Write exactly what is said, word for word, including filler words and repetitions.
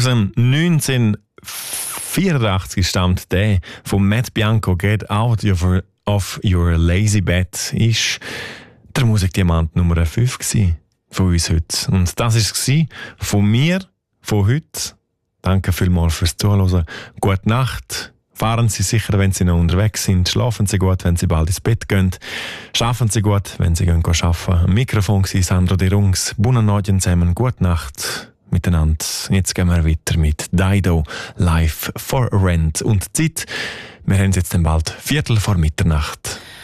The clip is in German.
Aus dem neunzehnhundertvierundachtzig stammt der von Matt Bianco, «Get Out of Your, of your Lazy Bed», ist der Musikdiamant Nummer fünf von uns heute. Und das war es von mir, von heute. Danke vielmals fürs Zuhören. Gute Nacht. Fahren Sie sicher, wenn Sie noch unterwegs sind. Schlafen Sie gut, wenn Sie bald ins Bett gehen. Schaffen Sie gut, wenn Sie gehen arbeiten. Am Mikrofon war Sandro De Rungs. Buona notte zusammen. Gute Nacht miteinander. Jetzt gehen wir weiter mit Dido, Life for Rent. Und die Zeit, wir haben es jetzt dann bald Viertel vor Mitternacht.